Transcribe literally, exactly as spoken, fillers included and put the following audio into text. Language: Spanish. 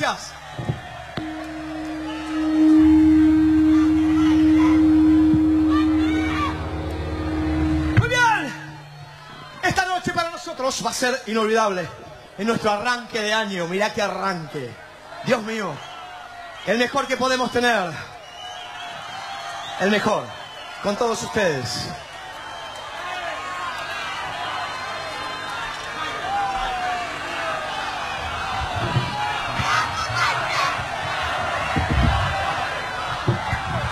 gracias. Muy bien. Esta noche para nosotros va a ser inolvidable. En nuestro arranque de año. Mirá qué arranque. Dios mío. El mejor que podemos tener. El mejor. Con todos ustedes.